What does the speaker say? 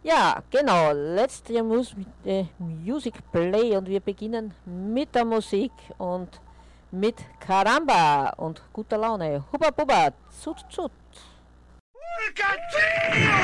Ja, genau. Letzte Music Play und wir beginnen mit der Musik und mit Caramba und guter Laune. Hubba Bubba, zut zut.